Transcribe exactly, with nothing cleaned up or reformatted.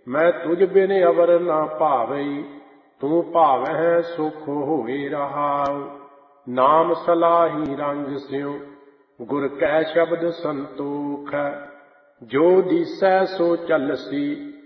ਮੈਂ ਤੁਝ ਬਿਨ ਅਵਰ ਨਾ ਭਾਵਈ, ਤੂੰ ਭਾਵਹਿ ਸੁਖ ਹੋਏ ਰਹਾਉ। ਨਾਮ ਸਲਾਹੀ ਰੰਗ ਸਿਉ, ਗੁਰ ਕੈ ਸ਼ਬਦ ਸੰਤੋਖ। ਜੋ ਦੀਸੈ ਸੋ ਚੱਲਸੀ,